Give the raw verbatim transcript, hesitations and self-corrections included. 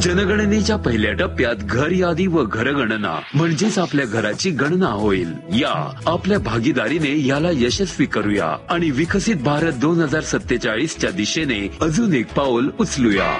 जनगणनेच्या पहिल्या टप्प्यात घर यादी व घरगणना म्हणजेच आपल्या घराची गणना होईल। या आपल्या भागीदारीने याला यशस्वी करूया आणि विकसित भारत दोन हजार सत्तेचाळीस च्या दिशेने अजून एक पाऊल उचलूया।